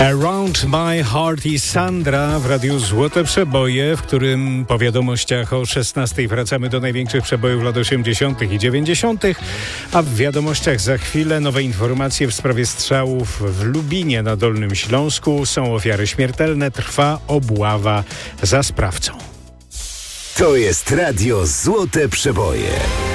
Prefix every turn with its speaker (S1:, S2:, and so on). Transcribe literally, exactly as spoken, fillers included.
S1: Around My Heart i Sandra w Radiu Złote Przeboje, w którym po wiadomościach o szesnastej wracamy do największych przebojów lat osiemdziesiątych i dziewięćdziesiątych, a w wiadomościach za chwilę nowe informacje w sprawie strzałów w Lubinie na Dolnym Śląsku. Są ofiary śmiertelne, trwa obława za sprawcą.
S2: To jest Radio Złote Przeboje.